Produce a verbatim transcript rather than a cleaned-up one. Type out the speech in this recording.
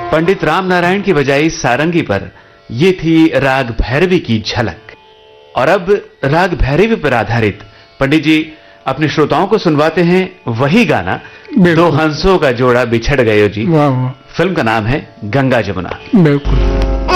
पंडित राम नारायण की बजाई सारंगी पर ये थी राग भैरवी की झलक। और अब राग भैरवी पर आधारित पंडित जी अपने श्रोताओं को सुनवाते हैं वही गाना दो हंसों का जोड़ा बिछड़ गयो जी। वाह वाह। फिल्म का नाम है गंगा जमुना। बिल्कुल।